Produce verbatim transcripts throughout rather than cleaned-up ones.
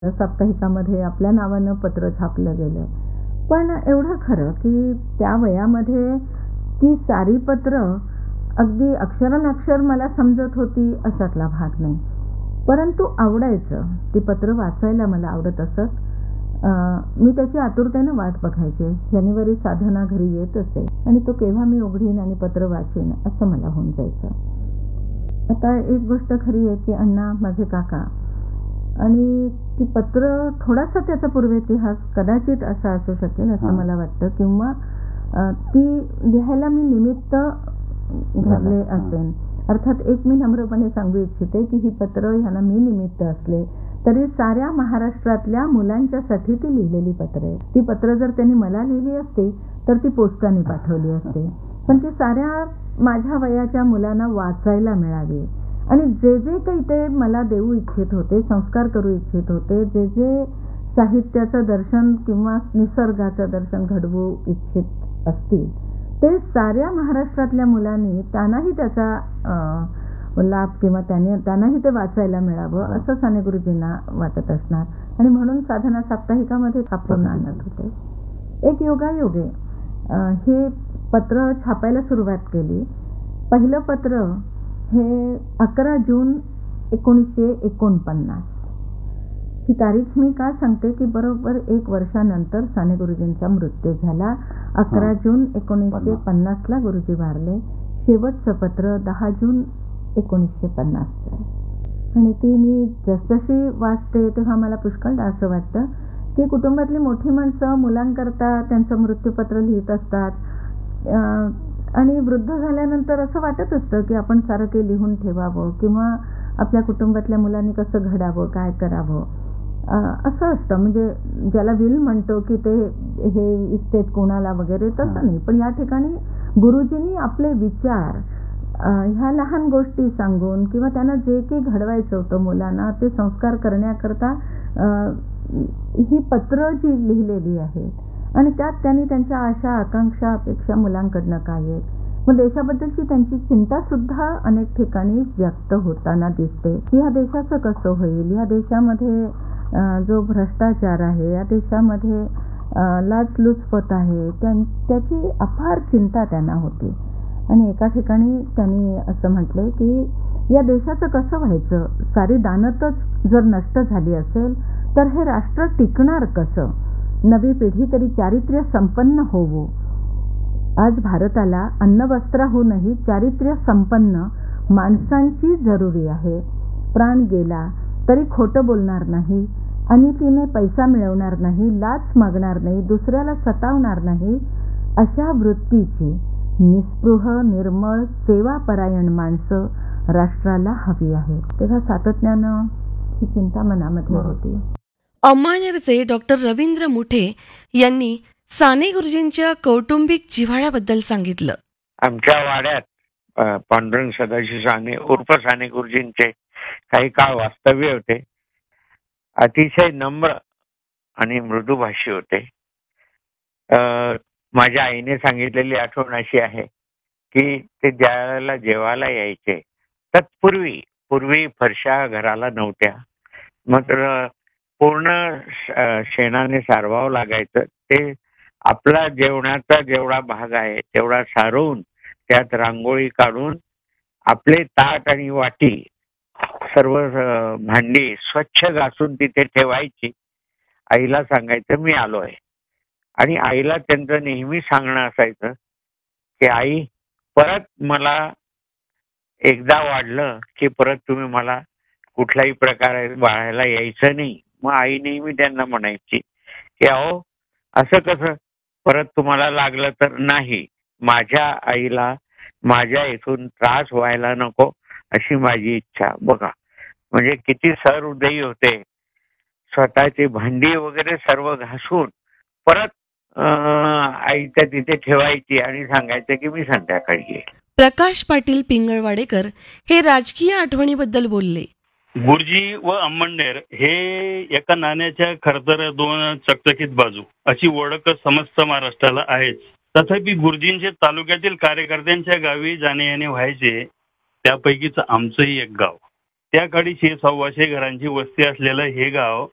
साप्ताहिकामध्ये आपल्या नावानं पत्र छापलं गेलं. पण एवढं खरं की त्या वयामध्ये ती सारी पत्र अगदी अक्षरानक्षर मला समजत होती अशातला भाग नाही. परंतु आवडायचं. ती पत्र वाचायला मला आवडत असत. मी त्याची आतुरतेनं वाट बघायचे. शनिवारी साधना घरी येत असे आणि तो केव्हा मी उघडीन आणि पत्र वाचेन असं मला होऊन जायचं. आता एक गोष्ट खरी आहे की अण्णा माझे काका आणि ती पत्र थोडासा त्याचा पूर्वेतिहास कदाचित असा असू शकेल असं मला वाटतं, किंवा ती लिहायला मी निमित्त घडले असेल. अर्थात एक मी नम्रपणे सांगू इच्छिते की ही पत्र ह्याला मी निमित्त असले तरी साऱ्या महाराष्ट्रातल्या मुलांच्यासाठी ती लिहिलेली पत्र आहे. ती पत्र जर त्यांनी मला लिहिली असती तर ती पोस्टाने पाठवली असते, पण ती साऱ्या माझ्या वयाच्या मुलांना वाचायला मिळावी. आणि जे जे काही ते मला देऊ इच्छित होते, संस्कार करू इच्छित होते, जे जे साहित्याचं दर्शन किंवा निसर्गाचं दर्शन घडवू इच्छित असतील ते साऱ्या महाराष्ट्रातल्या मुलांनी त्यांनाही त्याचा लाभ किंवा त्याने त्यांनाही ते वाचायला मिळावं असं साने गुरुजींना वाटत असणार आणि म्हणून साधना साप्ताहिकामध्ये छापून आणत होते. एक योगायोगे हे पत्र छापायला सुरुवात केली. पहिलं पत्र हे अकरा जून एकोणीसशे एकोणपन्नास. ही तारीख मी का सांगते की बरोबर एक वर्षानंतर साने गुरुजींचा मृत्यू झाला. अकरा जून एकोणीसशे पन्नास ला गुरुजी वारले. शेवटचं पत्र दहा जून एकोणीसशे पन्नासचं आहे आणि ती मी जसजशी वाचते तेव्हा मला पुष्कळदा असं वाटतं की कुटुंबातली मोठी माणसं मुलांकरता त्यांचं मृत्यूपत्र लिहित असतात आणि वृद्ध झाल्यानंतर असं वाटत असतं की आपण सारं काही लिहून ठेवावं किंवा आपल्या कुटुंबातल्या मुलांनी कसं घडावं, काय करावं असं असतं. म्हणजे ज्याला विल म्हणतो की ते हे इस्टेट कोणाला वगैरे तसं नाही. पण या ठिकाणी गुरुजींनी आपले विचार ह्या लहान गोष्टी सांगून किंवा त्यांना जे काही घडवायचं होतं मुलांना ते संस्कार करण्याकरता ही पत्र जी लिहिलेली आहेत आणि त्यात त्यांनी त्यांच्या आशा आकांक्षा अपेक्षा मुलांकडनं काय आहेत, मग देशाबद्दलची त्यांची चिंता सुद्धा अनेक ठिकाणी व्यक्त होताना दिसते की ह्या देशाचं कसं होईल, या देशामध्ये जो भ्रष्टाचार आहे, या देशामध्ये लाचलुचपत आहे, त्याची अपार चिंता त्यांना होती. आणि एका ठिकाणी त्यांनी असं म्हटलंय की या देशाचं कसं व्हायचं, सारी दानतच जर नष्ट झाली असेल तर हे राष्ट्र टिकणार कसं, नवी पिढी तरी चारित्र्य संपन्न होवो. आज भारताला अन्नवस्त्राहूनही चारित्र्य संपन्न माणसांची जरुरी आहे. प्राण गेला तरी खोटं बोलणार नाही, अनितीने पैसा मिळवणार नाही, लाच मागणार नाही, दुसऱ्याला सतावणार नाही, अशा वृत्तीची निस्पृह निर्मळ सेवापरायण माणसं राष्ट्राला हवी आहेत. तेव्हा सातत्यानं ही चिंता मनामध्ये होती. अमळनेरचे डॉक्टर रवींद्र मुठे यांनी साने गुरुजींच्या कौटुंबिक जिव्हाळ्याबद्दल सांगितलं. आमच्या वाड्यात पांडुरंग सदाशिव साने उर्फ साने गुरुजींचे काही काळ वास्तव्य होते. अतिशय नम्र आणि मृदुभाषी होते. माझ्या आईने सांगितलेली आठवण अशी आहे की ते ज्यावेळेला जेवायला यायचे तत्पूर्वी पूर्वी फरशा घराला नव्हत्या, मग पूर्ण शेणाने सारवावं लागायचं. ते आपला जेवणाचा जेवढा भाग आहे तेवढा सारवून त्यात रांगोळी काढून आपले ताट आणि वाटी सर्व भांडी स्वच्छ घासून तिथे ठेवायची. आईला सांगायचं मी आलोय. आणि आईला त्यांचं नेहमी सांगणं असायचं की आई परत मला एकदा वाढलं की परत तुम्ही मला कुठल्याही प्रकारे बाळायला यायचं नाही. मग आई नेहमी त्यांना म्हणायची की अहो असं कसं, परत तुम्हाला लागलं तर नाही, माझ्या आईला माझ्या इथून त्रास व्हायला नको अशी माझी इच्छा. बघा म्हणजे किती सहृदयी होते. स्वतःची भांडी वगैरे सर्व घासून परत आईच्या तिथे ठेवायची आणि सांगायचं की मी संध्याकाळी येईल. प्रकाश पाटील पिंगळवाडेकर हे राजकीय आठवणीबद्दल बोलले. गुरुजी व अमळनेर हे एका नाण्याच्या खरतर दोन चकचकीत बाजू अशी ओळख समस्त महाराष्ट्राला आहेच. तथापि गुरुजींचे तालुक्यातील कार्यकर्त्यांच्या गावी जाणे येणे व्हायचे. त्यापैकीच आमचंही एक गाव. त्या काळी शे सव्वाशे घरांची वस्ती असलेलं हे गाव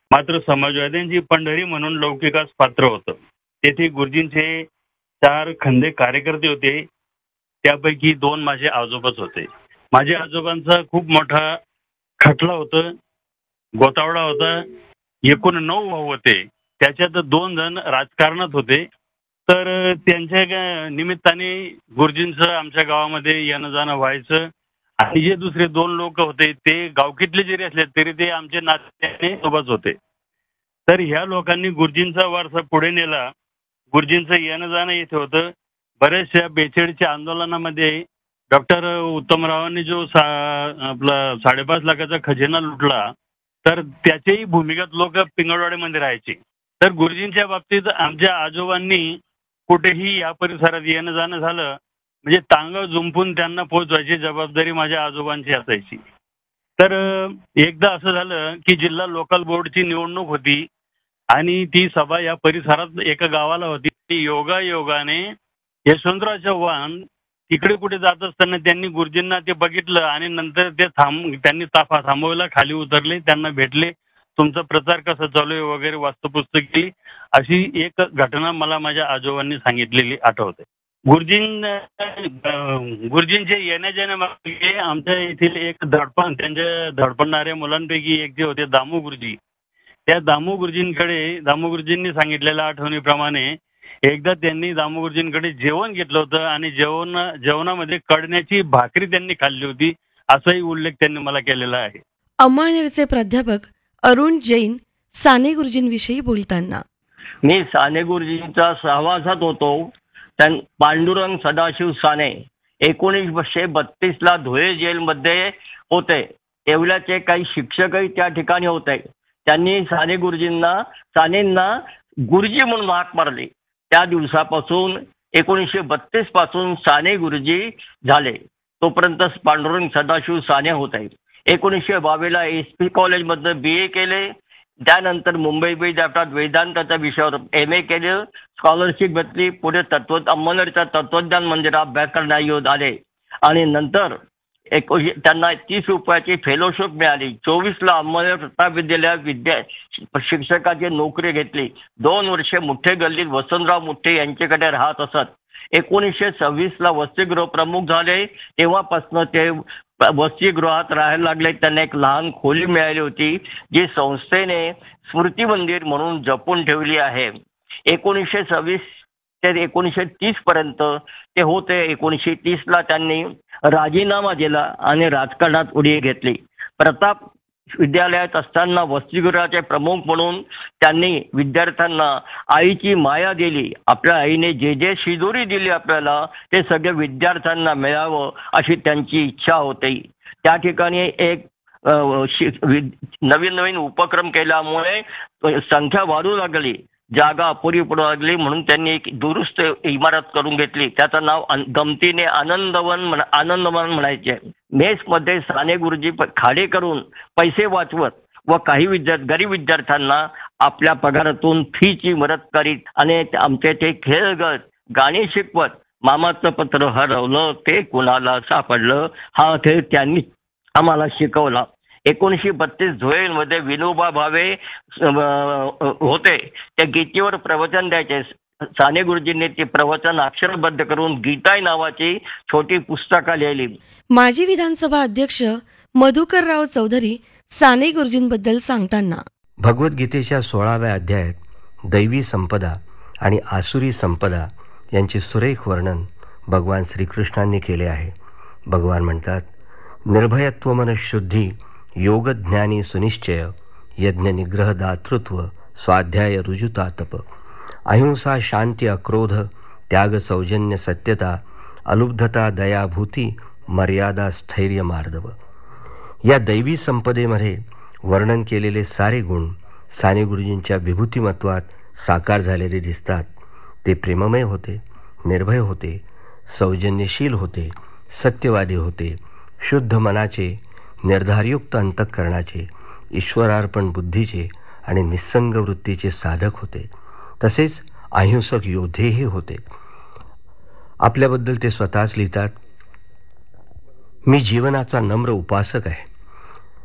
मात्र समाजवाद्यांची पंढरी म्हणून लौकिकास पात्र होतं. तेथे गुरुजींचे चार खंदे कार्यकर्ते होते. त्यापैकी दोन माझे आजोबाच होते. माझ्या आजोबांचा खूप मोठा खटला होता, गोतावळा होता. एकूण नऊ भाऊ होते. त्याच्यात दोन जण राजकारणात होते. तर त्यांच्या निमित्ताने गुरुजींचं आमच्या गावामध्ये येणं जाणं व्हायचं. आणि जे दुसरे दोन लोक होते ते गावकीतले जरी असले तरी ते आमचे नात्याने सोबत होते. तर ह्या लोकांनी गुरुजींचा वारसा पुढे नेला. गुरुजींचं येणं जाणं येथे होतं. बऱ्याचशा बेचाळीसच्या आंदोलनामध्ये डॉक्टर उत्तमरावांनी जो सा आपला साडेपाच लाखाचा खजिना लुटला तर त्याचेही भूमिगत लोक पिंगळवाड्यामध्ये राहायचे. तर गुरुजींच्या बाबतीत आमच्या आजोबांनी कुठेही या परिसरात येणं जाणं झालं म्हणजे टांग जुंपून त्यांना पोहोचवायची जबाबदारी माझ्या आजोबांची असायची. तर एकदा असं झालं की जिल्हा लोकल बोर्डची निवडणूक होती आणि ती सभा या परिसरात एका गावाला होती. योगा योगाने यशवंतराव चव्हाण तिकडे कुठे जात असताना त्यांनी गुरुजींना ते बघितलं आणि नंतर ते थांब त्यांनी ताफा थांबवला, खाली उतरले, त्यांना भेटले, तुमचा प्रचार कसा चालू आहे वगैरे वास्तुपुस्तक केली. अशी एक घटना मला माझ्या आजोबांनी सांगितलेली आठवते. गुरुजीं गुरुजींचे येण्या जाण्यामागे आमच्या येथील एक धडपण त्यांच्या धडपडणाऱ्या मुलांपैकी एक जे होते दामू गुरुजी. त्या दामू गुरुजींकडे दामू गुरुजींनी सांगितलेल्या आठवणीप्रमाणे एकदा त्यांनी दामू गुरुजींकडे जेवण घेतलं होतं आणि जेवण जेवणामध्ये कडण्याची भाकरी त्यांनी खाल्ली होती असाही उल्लेख त्यांनी मला केलेला आहे. अंमळनेरचे प्राध्यापक अरुण जैन साने गुरुजींविषयी बोलताना, मी साने गुरुजींचा सहवासात होतो. त्यां पांडुरंग सदाशिव साने एकोणीसशे बत्तीस ला धुळे जेलमध्ये होते. येवल्याचे काही शिक्षकही त्या ठिकाणी होते. त्यांनी साने गुरुजींना सानेंना गुरुजी म्हणून हाक मारली. त्या दिवसापासून एकोणीसशे बत्तीस पासून साने गुरुजी झाले. तोपर्यंत पांडुरंग सदाशिव साने होते. एकोणीसशे बावीसला एस पी कॉलेजमध्ये बी ए केले. त्यानंतर मुंबई विद्यापीठात वेदांताच्या विषयावर एम ए केले. स्कॉलरशिप घेतली. पुढे तत्व अंमळनेरच्या तत्वज्ञान मंदिरात अभ्यास करण्यात आले आणि नंतर एकोणीसशे त्यांना तीस रुपयाची फेलोशिप मिळाली. चोवीसला अंमळनेर प्रताप विद्यालयात विद्या शिक्षकाची नोकरी घेतली. दोन वर्षे मुठ्ठे गल्लीत वसंतराव मुठ्ठे यांच्याकडे राहत असत. एकोणीसशे सव्वीसला वसतिगृह प्रमुख झाले. तेव्हापासून ते वसतिगृहात राहायला लागले. त्यांना एक लहान खोली मिळाली होती जी संस्थेने स्मृती मंदिर म्हणून जपून ठेवली आहे. एकोणीसशे सव्वीस ते एकोणीसशे तीस पर्यंत ते होते. एकोणीसशे तीस ला त्यांनी राजीनामा दिला आणि राजकारणात उडी घेतली. प्रताप विद्यालयात असताना वसतिगृहाचे प्रमुख म्हणून त्यांनी विद्यार्थ्यांना आईची माया दिली. आपल्या आईने जे जे शिदोरी दिली आपल्याला ते सगळे विद्यार्थ्यांना मिळावं अशी त्यांची इच्छा होती. त्या ठिकाणी एक नवीन नवीन उपक्रम केल्यामुळे संख्या वाढू लागली, जागा अपुरी पडू लागली. म्हणून त्यांनी एक दुरुस्त इमारत करून घेतली. त्याचं नाव गमतीने आनंदवन म्हणा आनंदवन म्हणायचे. मेसमध्ये साने गुरुजी खाडे करून पैसे वाचवत व काही विद्यार्थी गरीब विद्यार्थ्यांना आपल्या पगारातून फीची मदत करीत आणि आमचे ते खेळगत गाणी शिकवत. मामाचं पत्र हरवलं ते कुणाला सापडलं हा खेळ त्यांनी आम्हाला शिकवला. एकोणीसशे बत्तीस धुळेमध्ये विनोबा भावे होते. त्या गीतेवर प्रवचन द्यायचे. साने गुरुजींनी ते प्रवचन अक्षरबद्ध करून गीताई नावाची छोटी पुस्तकं लिहिली. माजी विधानसभा अध्यक्ष मधुकरराव चौधरी साने गुरुजींबद्दल सांगताना, भगवद्गीतेच्या सोळाव्या अध्यायात दैवी संपदा आणि आसुरी संपदा यांचे सुरेख वर्णन भगवान श्रीकृष्णांनी केले आहे. भगवान म्हणतात, निर्भयत्व मनःशुद्धी योगज्ञानी सुनिश्चय यज्ञ निग्रह दातृत्व स्वाध्याय रुजुता तप अहिंसा शांती अक्रोध त्याग सौजन्य सत्यता अलुब्धता दयाभूती मर्यादा स्थैर्य मार्दव. या दैवी संपदेमध्ये वर्णन केलेले सारे गुण साने गुरुजींच्या विभूतिमत्वात साकार झालेले दिसतात. ते प्रेममय होते, निर्भय होते, सौजन्यशील होते, सत्यवादी होते, शुद्ध मनाचे, निर्धारयुक्त अंतःकरणाचे, ईश्वरार्पण बुद्धीचे आणि निस्संग वृत्तीचे साधक होते. तसेच अहिंसक योद्धेही होते. आपल्याबद्दल ते स्वतःच लिहितात, मी जीवनाचा नम्र उपासक आहे.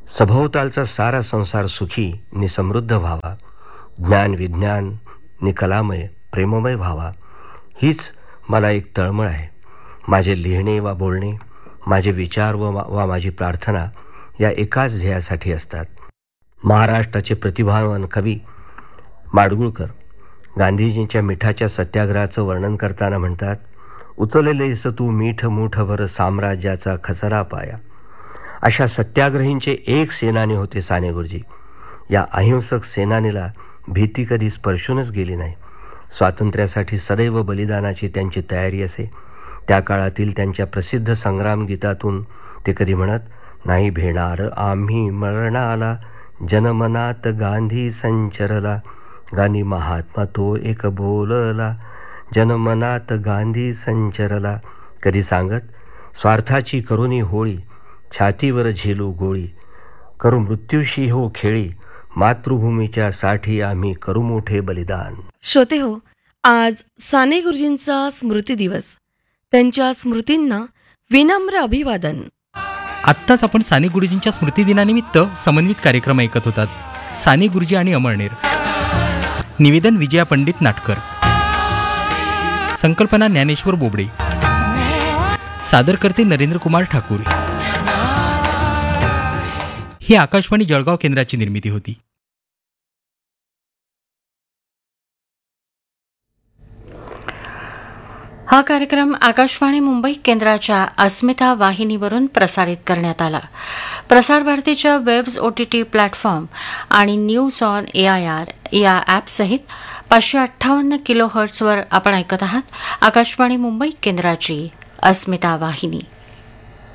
सभोवतालचा सारा संसार सुखी नि समृद्ध व्हावा, ज्ञान विज्ञान नि कलामय प्रेममय व्हावा, हीच मला एक तळमळ आहे. माझे लिहिणे वा बोलणे, माझे विचार व वा माझी प्रार्थना या एकाच ध्येयासाठी असतात. महाराष्ट्राचे प्रतिभावान कवी माडगुळकर गांधीजींच्या मिठाच्या सत्याग्रहाचं वर्णन करताना म्हणतात, उचललेस तू मीठ मूठभर साम्राज्याचा खचरा पाया. अशा सत्याग्रहींचे एक सेनानी होते साने गुरुजी. या अहिंसक सेनानीला भीती कधी स्पर्शूनच गेली नाही. स्वातंत्र्यासाठी सदैव बलिदानाची त्यांची तयारी असे. त्या काळातील त्यांच्या प्रसिद्ध संग्राम गीतातून ते कधी म्हणत, नाही भेणार आम्ही मरणाला, जनमनात गांधी संचरला, गांधी महात्मा तो एक बोलला, जनमनात गांधी संचरला. कधी सांगत, स्वार्थाची करुणी होळी, छातीवर झेलू गोळी, करू मृत्यूशी हो खेळी, मातृभूमीच्या साठी आम्ही करू मोठे बलिदान. श्रोते हो, आज साने गुरुजींचा स्मृती दिवस. त्यांच्या स्मृतींना विनम्र अभिवादन. आत्ताच आपण साने गुरुजींच्या स्मृतिदिनानिमित्त समन्वित कार्यक्रम ऐकत होतात. साने गुरुजी आणि अमळनेर. निवेदन विजया पंडित नाटकर. संकल्पना ज्ञानेश्वर बोबडे. सादर करते नरेंद्र कुमार ठाकूर. ही आकाशवाणी जळगाव केंद्राची निर्मिती होती. हा कार्यक्रम आकाशवाणी मुंबई केंद्राच्या अस्मिता वाहिनीवरून प्रसारित करण्यात आला. प्रसार भारतीच्या वेब्स ओटीटी प्लॅटफॉर्म आणि news on A I R या ॲपसहित पाचशे अठ्ठावन्न किलो हर्ट्झवर आपण ऐकत आहात आकाशवाणी मुंबई केंद्राची अस्मिता वाहिनी.